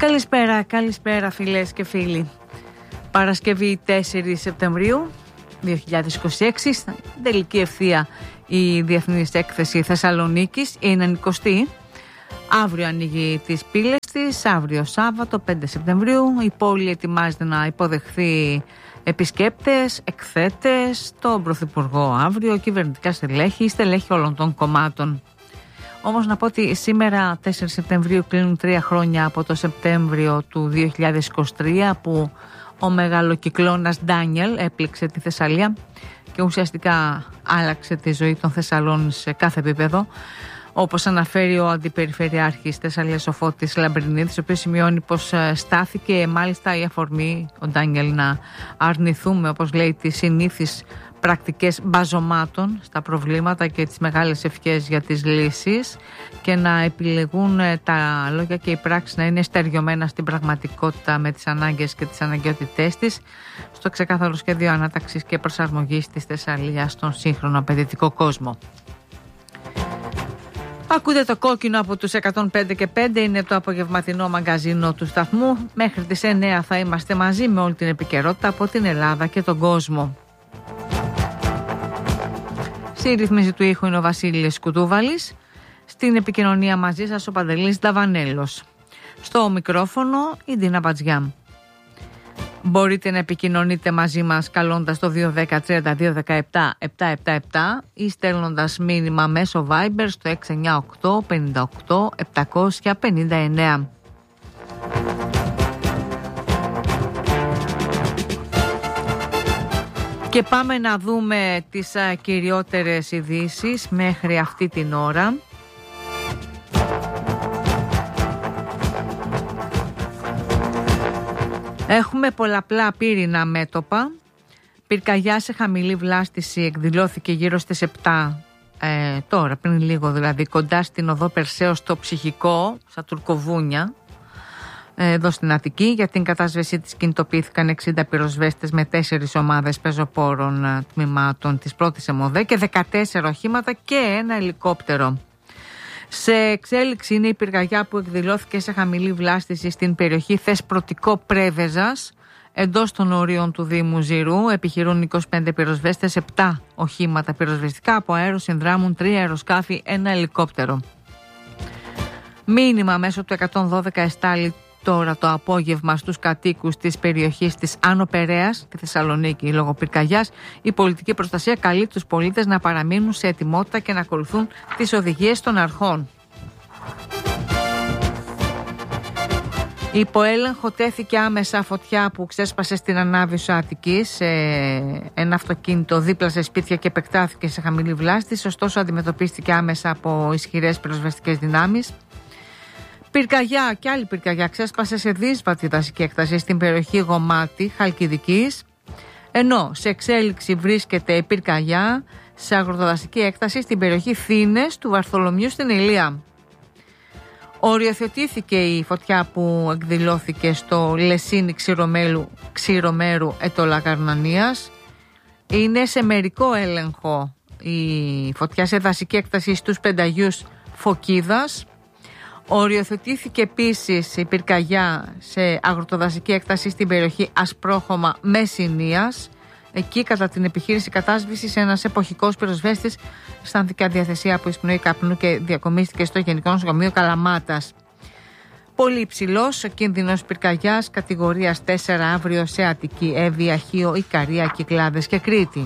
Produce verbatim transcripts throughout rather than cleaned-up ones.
Καλησπέρα, καλησπέρα φίλες και φίλοι. Παρασκευή τέσσερις Σεπτεμβρίου δύο χιλιάδες είκοσι έξι, στην τελική ευθεία η Διεθνής Έκθεση Θεσσαλονίκης, η ενενηκοστή. Αύριο ανοίγει τις πύλες της, αύριο Σάββατο πέντε Σεπτεμβρίου. Η πόλη ετοιμάζεται να υποδεχθεί επισκέπτες, εκθέτες, τον Πρωθυπουργό αύριο, κυβερνητικά στελέχη, στελέχη όλων των κομμάτων. Όμως να πω ότι σήμερα τέσσερις Σεπτεμβρίου κλείνουν τρία χρόνια από το Σεπτέμβριο του δύο χιλιάδες είκοσι τρία που ο μεγαλοκυκλώνας Ντάνιελ έπληξε τη Θεσσαλία και ουσιαστικά άλλαξε τη ζωή των Θεσσαλών σε κάθε επίπεδο. Όπως αναφέρει ο Αντιπεριφερειάρχης Θεσσαλίας ο Φώτης Λαμπρινίδης, ο οποίος σημειώνει πως στάθηκε μάλιστα η αφορμή ο Ντάνιελ να αρνηθούμε, όπως λέει, τις συνήθεις πρακτικές μπαζωμάτων στα προβλήματα και τις μεγάλες ευχές για τις λύσεις και να επιλεγούν τα λόγια και οι πράξεις να είναι στεριωμένα στην πραγματικότητα με τις ανάγκες και τις αναγκαιότητές της στο ξεκάθαρο σχέδιο ανάταξης και προσαρμογής της Θεσσαλίας στον σύγχρονο απαιτητικό κόσμο. Ακούτε το κόκκινο από τους εκατόν πέντε και πέντε, είναι το απογευματινό μαγκαζίνο του σταθμού. Μέχρι τις εννέα θα είμαστε μαζί με όλη την επικαιρότητα από την Ελλάδα και τον κόσμο. Στη ρύθμιση του ήχου είναι ο Βασίλης Κουτούβαλης. Στην επικοινωνία μαζί σας ο Παντελής Νταβανέλος. Στο μικρόφωνο η Ντίνα Μπατζιά. Μπορείτε να επικοινωνείτε μαζί μας καλώντας το δύο ένα μηδέν τρία δύο ένα επτά επτά επτά επτά ή στέλνοντας μήνυμα μέσω Viber στο έξι εννιά οκτώ πενήντα οκτώ επτακόσια πενήντα εννέα. Και πάμε να δούμε τις α, κυριότερες ειδήσεις μέχρι αυτή την ώρα. Έχουμε πολλαπλά πύρινα μέτωπα. Πυρκαγιά σε χαμηλή βλάστηση εκδηλώθηκε γύρω στις επτά ε, τώρα, πριν λίγο δηλαδή, κοντά στην οδό Περσέως στο Ψυχικό, στα Τουρκοβούνια, ε, εδώ στην Αττική. Για την κατάσβεσή της κινητοποιήθηκαν εξήντα πυροσβέστες με τέσσερις ομάδες πεζοπόρων ε, τμήματων της πρώτης ΕΜΟΔΕ και δεκατέσσερα οχήματα και ένα ελικόπτερο. Σε εξέλιξη είναι η πυρκαγιά που εκδηλώθηκε σε χαμηλή βλάστηση στην περιοχή Θεσπρωτικό Πρέβεζας, εντός των ορίων του Δήμου Ζηρού. Επιχειρούν είκοσι πέντε πυροσβέστες, επτά οχήματα πυροσβεστικά, από αέρος συνδράμουν τρία αεροσκάφη, ένα ελικόπτερο. Μήνυμα μέσω του εκατόν δώδεκα εστάλει τώρα το απόγευμα στους κατοίκους της περιοχής της Άνω Περαίας, τη Θεσσαλονίκη, λόγω πυρκαγιάς. Η πολιτική προστασία καλεί τους πολίτες να παραμείνουν σε ετοιμότητα και να ακολουθούν τις οδηγίες των αρχών. Υπό έλεγχο τέθηκε άμεσα φωτιά που ξέσπασε στην Ανάβησο Αττικής σε ένα αυτοκίνητο δίπλα σε σπίτια και επεκτάθηκε σε χαμηλή βλάστηση, ωστόσο αντιμετωπίστηκε άμεσα από ισχυρές πυροσβεστικές δυνάμεις. Πυρκαγιά και άλλη πυρκαγιά ξέσπασε σε δύσβατη δασική έκταση στην περιοχή Γομάτη Χαλκιδικής, ενώ σε εξέλιξη βρίσκεται η πυρκαγιά σε αγροτοδασική έκταση στην περιοχή Θήνες του Βαρθολομιού στην Ηλία. Οριοθετήθηκε η φωτιά που εκδηλώθηκε στο Λεσίνι Ξηρομέλου, Ξηρομέρου Ετωλακαρνανίας. Είναι σε μερικό έλεγχο η φωτιά σε δασική έκταση στους Πενταγιούς Φωκίδας. Οριοθετήθηκε επίσης η πυρκαγιά σε αγροτοδασική έκταση στην περιοχή Ασπρόχωμα Μεσσηνίας. Εκεί κατά την επιχείρηση κατάσβησης ένας εποχικός πυροσβέστης αισθάνθηκε αδιαθεσία από εισπνοή καπνού και διακομίστηκε στο Γενικό Νοσοκομείο Καλαμάτας. Πολύ υψηλός ο κίνδυνος πυρκαγιάς κατηγορίας τέσσερα αύριο σε Αττική, Εύβοια, Χίο, Ικαρία, Κυκλάδες και Κρήτη.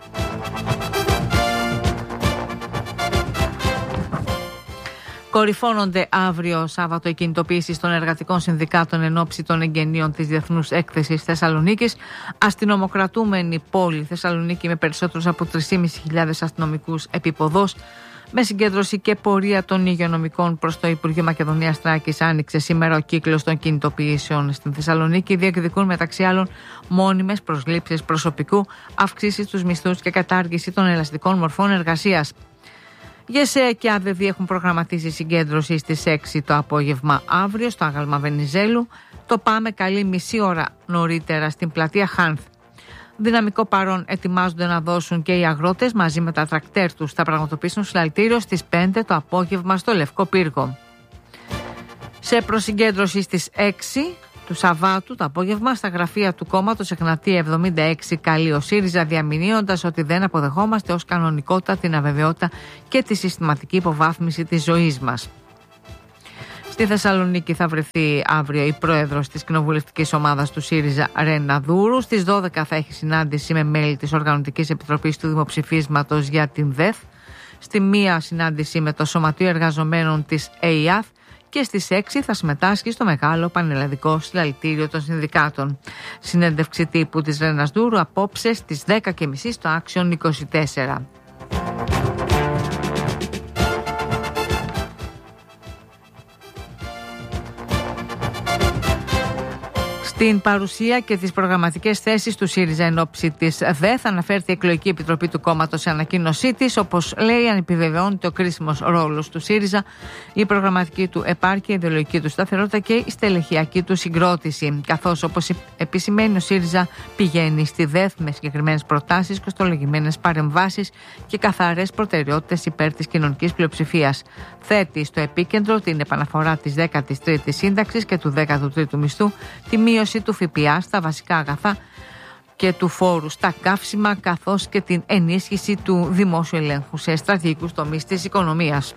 Κορυφώνονται αύριο Σάββατο οι κινητοποιήσεις των εργατικών συνδικάτων εν ώψη των εγγενείων της Διεθνούς Έκθεσης Θεσσαλονίκης. Αστυνομοκρατούμενη πόλη Θεσσαλονίκη με περισσότερους από τρεις χιλιάδες πεντακόσιους αστυνομικούς επιποδός. Με συγκέντρωση και πορεία των υγειονομικών προς το Υπουργείο Μακεδονίας Θράκης άνοιξε σήμερα ο κύκλος των κινητοποιήσεων στην Θεσσαλονίκη. Διεκδικούν μεταξύ άλλων μόνιμες προσλήψεις προσωπικού, αυξήσεις στους μισθούς και κατάργηση των ελαστικών μορφών εργασίας. ΓΕΣΕ και ΑΔΔ έχουν προγραμματίσει συγκέντρωση στις έξι το απόγευμα αύριο στο Άγαλμα Βενιζέλου. Το ΠΑΜΕ καλεί μισή ώρα νωρίτερα στην πλατεία Χάνθ. Δυναμικό παρόν ετοιμάζονται να δώσουν και οι αγρότες μαζί με τα τρακτέρ τους. Θα πραγματοποιήσουν συλλαλητήριο στις πέντε το απόγευμα στο Λευκό Πύργο. Σε προσυγκέντρωση στις έξι του Σαββάτου το απόγευμα στα γραφεία του κόμματος Εγνατία εβδομήντα έξι καλεί ο ΣΥΡΙΖΑ, διαμηνύοντας ότι δεν αποδεχόμαστε ως κανονικότητα την αβεβαιότητα και τη συστηματική υποβάθμιση της ζωής μας. Στη Θεσσαλονίκη θα βρεθεί αύριο η πρόεδρος της κοινοβουλευτικής ομάδας του ΣΥΡΙΖΑ, Ρένα Δούρου. Στις δώδεκα θα έχει συνάντηση με μέλη της Οργανωτικής Επιτροπής του Δημοψηφίσματος για την ΔΕΘ. Στη μία συνάντηση με το Σωματείο Εργαζομένων της ΕΙΑΘ. Και στις έξι θα συμμετάσχει στο μεγάλο πανελλαδικό συλλαλητήριο των συνδικάτων. Συνέντευξη τύπου της Ρένας Δούρου απόψε στις δέκα και μισή στο Action είκοσι τέσσερα. Στην παρουσία και τις προγραμματικές θέσεις του ΣΥΡΙΖΑ εν ώψη της ΔΕΘ αναφέρει η Εκλογική Επιτροπή του κόμματος σε ανακοίνωσή της. Όπως λέει, αν επιβεβαιώνεται ο κρίσιμος ρόλος του ΣΥΡΙΖΑ, η προγραμματική του επάρκεια, η ιδεολογική του σταθερότητα και η στελεχειακή του συγκρότηση. Καθώς, όπως επισημαίνει, ο ΣΥΡΙΖΑ πηγαίνει στη ΔΕΘ με συγκεκριμένες προτάσεις, κοστολογημένες παρεμβάσεις και καθαρές προτεραιότητες υπέρ της κοινωνικής πλειοψηφίας. Θέτει στο επίκεντρο την επαναφορά της δέκατης τρίτης σύνταξης και του δέκατου τρίτου μισθού, τη μείωση του ΦΠΑ στα βασικά αγαθά και του φόρου στα καύσιμα, καθώς και την ενίσχυση του δημόσιου ελέγχου σε στρατηγικούς τομείς της οικονομίας.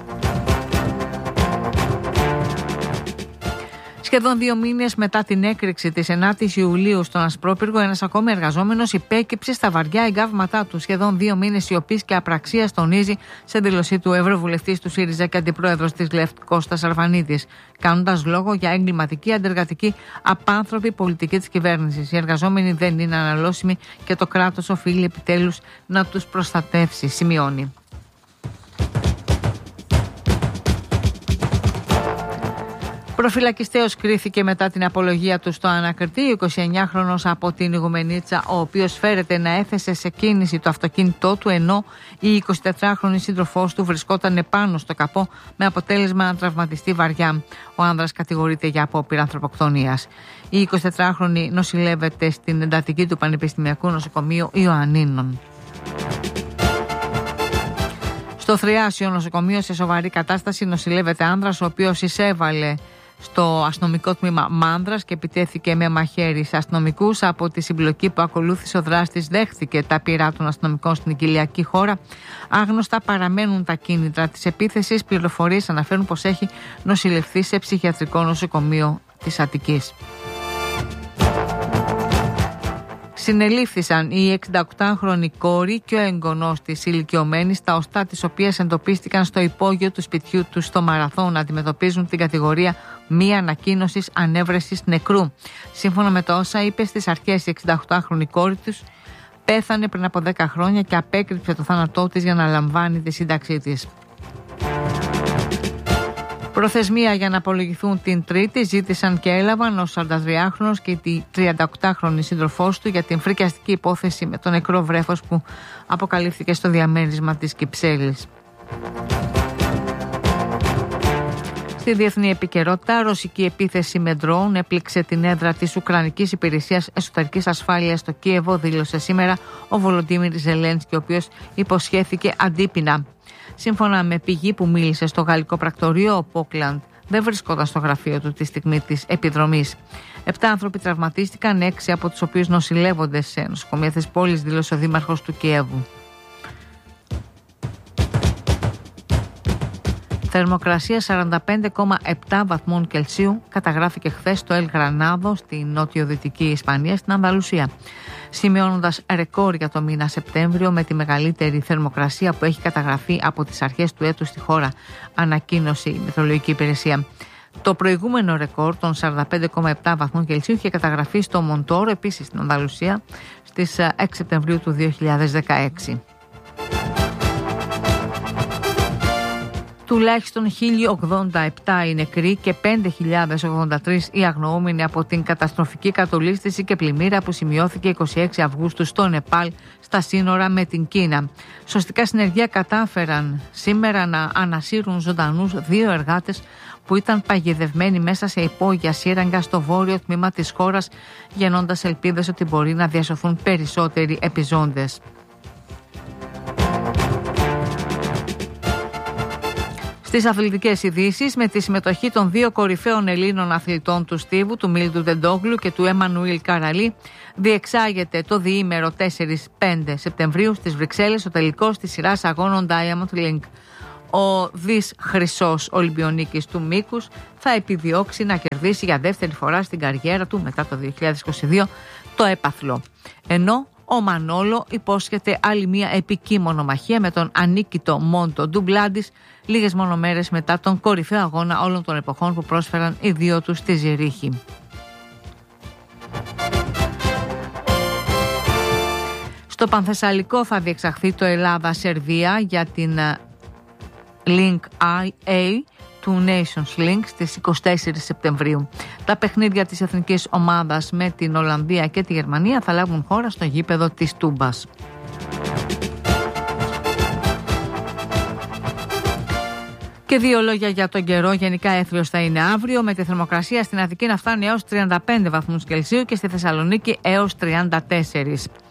Σχεδόν δύο μήνες μετά την έκρηξη της ενάτης Ιουλίου στον Ασπρόπυργο, ένας ακόμη εργαζόμενος υπέκυψε στα βαριά εγκάβματά του. Σχεδόν δύο μήνες σιωπής και απραξίας, τονίζει σε δήλωσή του Ευρωβουλευτής του ΣΥΡΙΖΑ και αντιπρόεδρος της ΛΕΦΤ Κώστας Αρβανίτης, κάνοντας λόγο για εγκληματική, αντεργατική, απάνθρωπη πολιτική της κυβέρνησης. Οι εργαζόμενοι δεν είναι αναλώσιμοι και το κράτος οφείλει επιτέλους να τους προστατεύσει, σημειώνει. Προφυλακιστέος κρίθηκε μετά την απολογία του στο ανακριτή, ο εικοσιεννιάχρονος από την Ιγουμενίτσα, ο οποίος φέρεται να έθεσε σε κίνηση το αυτοκίνητό του, ενώ η εικοσιτετράχρονη σύντροφός του βρισκόταν επάνω στο καπό με αποτέλεσμα να τραυματιστεί βαριά. Ο άνδρας κατηγορείται για απόπειρα ανθρωποκτονίας. Η εικοσιτετράχρονη νοσηλεύεται στην εντατική του Πανεπιστημιακού Νοσοκομείου Ιωαννίνων. Στο Θριάσιο νοσοκομείο σε σοβαρή κατάσταση νοσηλεύεται άνδρας, ο οποίος εισέβαλε στο αστυνομικό τμήμα Μάνδρας και επιτέθηκε με μαχαίρι σε αστυνομικούς. Από τη συμπλοκή που ακολούθησε, ο δράστης δέχθηκε τα πυρά των αστυνομικών στην οικιλιακή χώρα. Άγνωστα παραμένουν τα κίνητρα της επίθεσης. Πληροφορίες αναφέρουν πως έχει νοσηλευθεί σε ψυχιατρικό νοσοκομείο της Αττικής. Συνελήφθησαν η εξηνταοκτάχρονη κόρη και ο εγγονός της ηλικιωμένης, τα οστά της οποίας εντοπίστηκαν στο υπόγειο του σπιτιού τους στο Μαραθώο, να αντιμετωπίζουν την κατηγορία μη ανακοίνωσης ανέβρεσης νεκρού. Σύμφωνα με το όσα είπε στις αρχές, η εξηνταοκτάχρονη κόρη τους πέθανε πριν από δέκα χρόνια και απέκρυψε το θάνατό της για να λαμβάνει τη σύνταξή της. Προθεσμία για να απολογηθούν την Τρίτη ζήτησαν και έλαβαν ο σαραντατριάχρονος και η τριανταοκτάχρονη σύντροφός του για την φρικιαστική υπόθεση με το νεκρό βρέφος που αποκαλύφθηκε στο διαμέρισμα της Κυψέλης. Στη διεθνή επικαιρότητα, ρωσική επίθεση με ντρόουν έπληξε την έδρα της Ουκρανικής Υπηρεσίας Εσωτερικής Ασφάλειας στο Κίεβο, δήλωσε σήμερα ο Βολοντίμιρ Ζελένσκι, ο οποίος υποσχέθηκε αντίπεινα. Σύμφωνα με πηγή που μίλησε στο γαλλικό πρακτορείο, ο Πόκλαντ δεν βρισκόταν στο γραφείο του τη στιγμή της επιδρομής. Επτά άνθρωποι τραυματίστηκαν, έξι από τους οποίους νοσηλεύονται σε νοσοκομεία της πόλης, δήλωσε ο δήμαρχος του Κιέβου. Θερμοκρασία σαράντα πέντε κόμμα επτά βαθμών Κελσίου καταγράφηκε χθες στο Ελ Γρανάδο, στη νότιο-δυτική Ισπανία, στην Ανδαλουσία, σημειώνοντας ρεκόρ για το μήνα Σεπτέμβριο με τη μεγαλύτερη θερμοκρασία που έχει καταγραφεί από τις αρχές του έτους στη χώρα, ανακοίνωσε η Μετεωρολογική Υπηρεσία. Το προηγούμενο ρεκόρ των σαράντα πέντε κόμμα επτά βαθμών Κελσίου είχε καταγραφεί στο Μοντόρο, επίσης στην Ανδαλουσία, στις έξι Σεπτεμβρίου του δύο χιλιάδες δεκαέξι. Τουλάχιστον χίλια ογδόντα επτά οι νεκροί και πέντε χιλιάδες ογδόντα τρεις οι αγνοούμενοι από την καταστροφική κατολίσθηση και πλημμύρα που σημειώθηκε είκοσι έξι Αυγούστου στο Νεπάλ, στα σύνορα με την Κίνα. Σωστικά συνεργεία κατάφεραν σήμερα να ανασύρουν ζωντανούς δύο εργάτες που ήταν παγιδευμένοι μέσα σε υπόγεια σύραγγα στο βόρειο τμήμα της χώρας, γεννώντας ελπίδες ότι μπορεί να διασωθούν περισσότεροι επιζώντες. Στις αθλητικές ειδήσεις, με τη συμμετοχή των δύο κορυφαίων Ελλήνων αθλητών του στίβου, του Μίλτου Τεντόγλου και του Εμμανουήλ Καραλή, διεξάγεται το διήμερο τέσσερα πέντε Σεπτεμβρίου στις Βρυξέλλες ο τελικός της σειράς αγώνων Diamond League. Ο δις χρυσός Ολυμπιονίκης του μήκους θα επιδιώξει να κερδίσει για δεύτερη φορά στην καριέρα του μετά το δύο χιλιάδες είκοσι δύο το έπαθλο. Ενώ ο Μανόλο υπόσχεται άλλη μια επική μονομαχία με τον ανίκητο Μόντο Ντουμπλάντης λίγες μόνο μέρες μετά τον κορυφαίο αγώνα όλων των εποχών που πρόσφεραν οι δύο τους στη Ζηρίχη. Στο Πανθεσσαλικό θα διεξαχθεί το Ελλάδα-Σερβία για την Link άι έι του Nations Link στις είκοσι τέσσερα Σεπτεμβρίου. Τα παιχνίδια της εθνικής ομάδας με την Ολλανδία και τη Γερμανία θα λάβουν χώρα στο γήπεδο της Τούμπας. Και δύο λόγια για τον καιρό. Γενικά έθριος θα είναι αύριο, με τη θερμοκρασία στην Αττική να φτάνει έως τριάντα πέντε βαθμούς Κελσίου και στη Θεσσαλονίκη έως τριάντα τέσσερα.